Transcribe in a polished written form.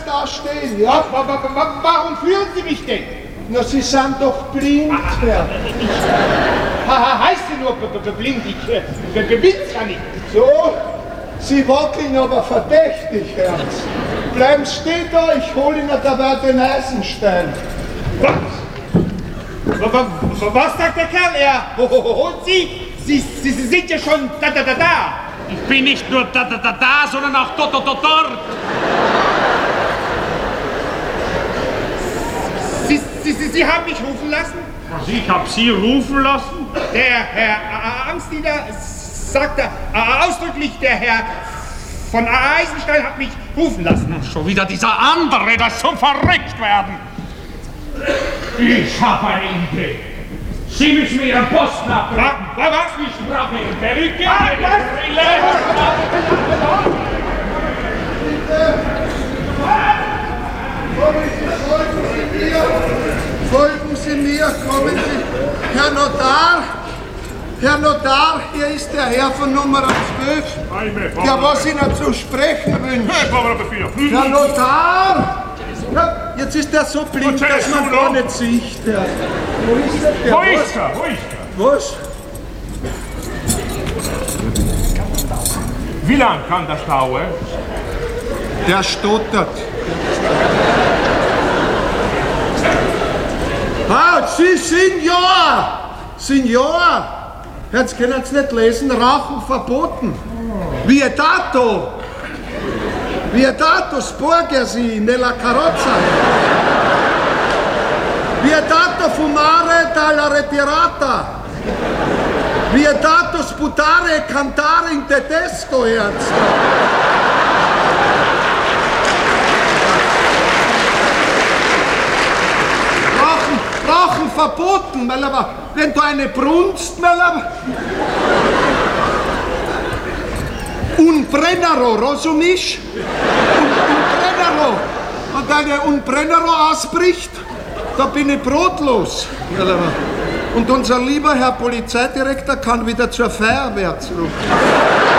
da stehen, ja? Warum führen Sie mich denn? Na, Sie sind doch blind, Herr. Heißt Sie nur blind? Ich bin's ja nicht. So, Sie wackeln aber verdächtig, Herr. Bleiben Sie stehen da, ich hole Ihnen dabei den Eisenstein. Was sagt der Kerl? Er holt Sie? Sie sind ja schon da. Ich bin nicht nur da, sondern auch dort. Sie haben mich rufen lassen? Was, ich hab Sie rufen lassen? Der Herr Amtsdiener sagte ausdrücklich, der Herr von Eisenstein hat mich rufen lassen. Schon wieder dieser andere, das zum Verrücktwerden. Ich hab eine Idee. Sie müssen mir Ihren Posten abbrechen. Was? Ich brauche Ihre Perücke, Ihre Folgen Sie mir, kommen Sie. Herr Notar, hier ist der Herr von Nummer 12, der was Ihnen zu sprechen wünscht. Herr Notar! Ja, jetzt ist er so blind, dass man gar nicht sieht. Wo ist der? Wo ist er? Was? Wie lang kann das dauern? Der stottert. Sie Signor! Jetzt können Sie nicht lesen, Rauchen verboten. Vietato, sporgersi nella carrozza. Vietato fumare dalla retirata. Vietato sputare e cantare in tedesco, Ernst. Rauchen verboten, weil aber, wenn du eine brunst, weil aber... Un brennero, rozumiesz? Un brennero. Und wenn un brennero ausbricht, da bin ich brotlos. Und unser lieber Herr Polizeidirektor kann wieder zur Feuerwehr zurück.